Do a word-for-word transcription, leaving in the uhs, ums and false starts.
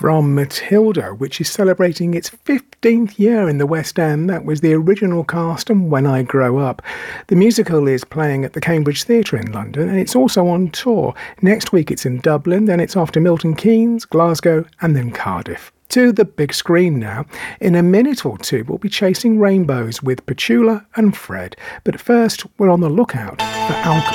from Matilda, which is celebrating its fifteenth year in the West End. That was the original cast and When I Grow Up. The musical is playing at the Cambridge Theatre in London, and it's also on tour. Next week it's in Dublin, then it's off to Milton Keynes, Glasgow and then Cardiff. To the big screen now. In a minute or two, we'll be chasing rainbows with Petula and Fred. But first, we're on the lookout for alcohol.